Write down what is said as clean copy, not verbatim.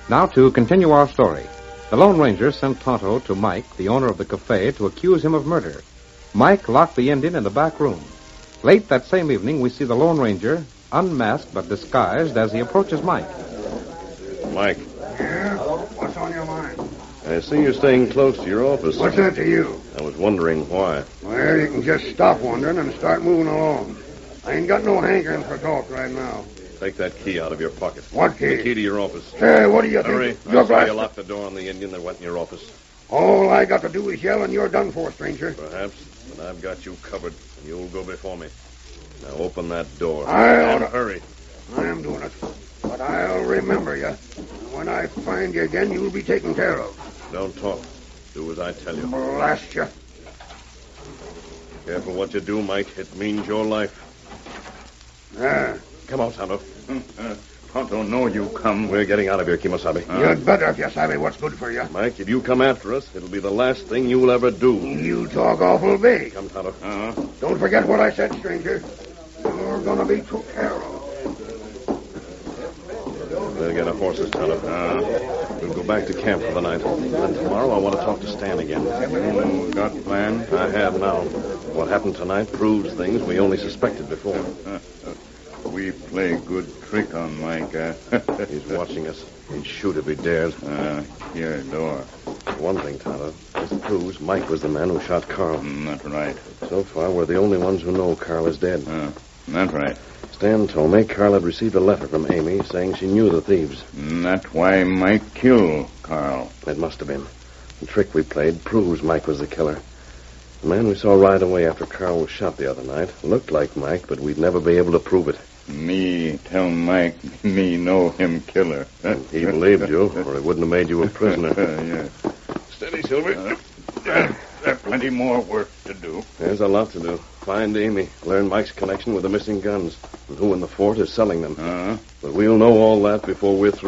Now to continue our story. The Lone Ranger sent Tonto to Mike, the owner of the cafe, to accuse him of murder. Mike locked the Indian in the back room. Late that same evening, we see the Lone Ranger, unmasked but disguised, as he approaches Mike. Mike, Yeah? What's on your mind? I see you staying close to your office. What's that to you? I was wondering why. Well, you can just stop wondering and start moving along. I ain't got no hankering for talk right now. Take that key out of your pocket. What key? The key to your office. Hey, what do you Hurry. think? Look, I saw you lock the door on the Indian that went in your office. all I got to do is yell and you're done for, stranger. Perhaps, but I've got you covered, and you'll go before me. Now open that door. I'll- And hurry. I am doing it. But I'll remember you. And when I find you again, you'll be taken care of. Don't talk. Do as I tell you. Blast you. Careful what you do, Mike. It means your life. There. Come on, Tonto. Tonto, know you come. We're getting out of here, Kimosabe. You'd better if you savvy what's good for you. Mike, if you come after us, it'll be the last thing you'll ever do. You talk awful big. Come, Tonto. Don't forget what I said, stranger. You're gonna be took care of. We'll get our horses, Tonto. We'll go back to camp for the night. Then tomorrow I want to talk to Stan again. Got plan? I have now. What happened tonight proves things we only suspected before. We play good trick on Mike. He's watching us. He'd shoot if he dared. Here, door. One thing, Tonto. This proves Mike was the man who shot Carl. That's right. So far, we're the only ones who know Carl is dead. That's right. Stan told me Carl had received a letter from Amy saying she knew the thieves. That's why Mike killed Carl. It must have been. The trick we played proves Mike was the killer. The man we saw right away after Carl was shot the other night looked like Mike, but we'd never be able to prove it. Me tell Mike me know him killer. He believed you, or he wouldn't have made you a prisoner. Yeah. Steady, Silver. There's plenty more work to do. There's a lot to do. Find Amy, learn Mike's connection with the missing guns, and who in the fort is selling them. But we'll know all that before we're through.